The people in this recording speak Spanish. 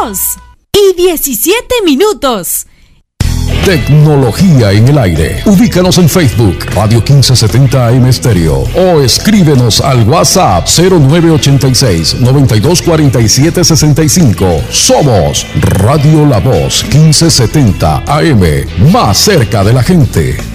2:17. Tecnología en el aire. Ubícanos en Facebook, Radio 1570 AM Estéreo, o escríbenos al WhatsApp 0986-924765. Somos Radio La Voz 1570 AM, más cerca de la gente.